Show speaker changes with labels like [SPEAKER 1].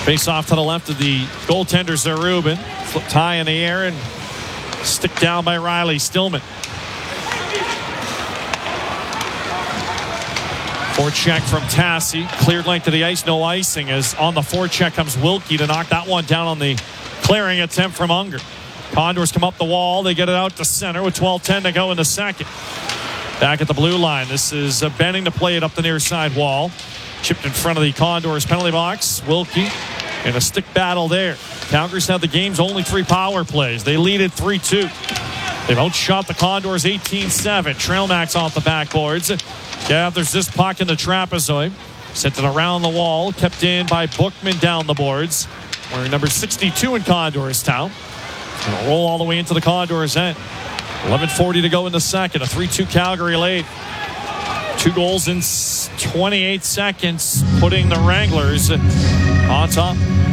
[SPEAKER 1] Face off to the left of the goaltender, Zarubin. Flip tie in the air and stick down by Riley Stillman. Forecheck from Tassi. Cleared length of the ice, no icing. As on the forecheck comes Wilkie to knock that one down on the clearing attempt from Unger. Condors come up the wall. They get it out to center with 12:10 to go in the second. Back at the blue line. This is Benning to play it up the near side wall. Chipped in front of the Condors penalty box. Wilkie in a stick battle there. Calgary's had the game's only 3 power plays. They lead it 3-2. They've outshot the Condors 18-7. Trailmax off the backboards. Gathers this puck in the trapezoid. Sent it around the wall. Kept in by Bookman down the boards. Wearing number 62 in Condors Town. Going to roll all the way into the Condors end. 11:40 to go in the second. A 3-2 Calgary lead. 2 goals in 28 seconds, putting the Wranglers on top.